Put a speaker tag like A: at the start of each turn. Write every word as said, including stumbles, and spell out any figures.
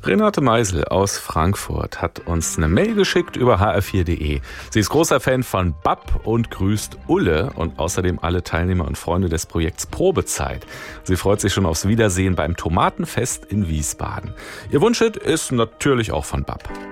A: Renate Meisel aus Frankfurt hat uns eine Mail geschickt über h r vier punkt de. Sie ist großer Fan von B A P und grüßt Ulle und außerdem alle Teilnehmer und Freunde des Projekts Probezeit. Sie freut sich schon aufs Wiedersehen beim Tomatenfest in Wiesbaden. Ihr Wunschhit ist natürlich auch von B A P.